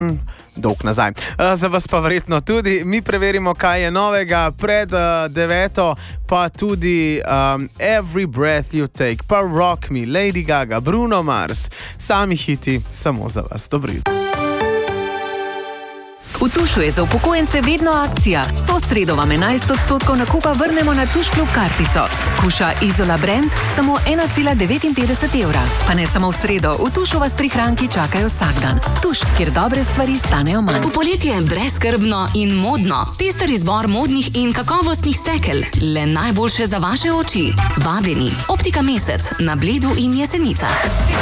dolg nazaj. Za vas pa verjetno tudi. Mi preverimo, kaj je novega pred 9, pa tudi Every Breath You Take, pa Rock Me, Lady Gaga, Bruno Mars, sami hiti samo za vas. Dobro jutro. V Tušu je za upokojence vedno akcija. To sredo vam 11% nakupa vrnemo na Tuš Klub kartico. Skuša Izola Brand samo 1,59 evra. Pa ne samo v sredo, v Tušu vas prihranki čakajo vsak dan. Tuš, kjer dobre stvari stanejo manj. V poletje je brezskrbno in modno. Pester izbor modnih in kakovostnih stekel. Le najboljše za vaše oči. Vabljeni. Optika Mesec na Bledu in Jesenicah.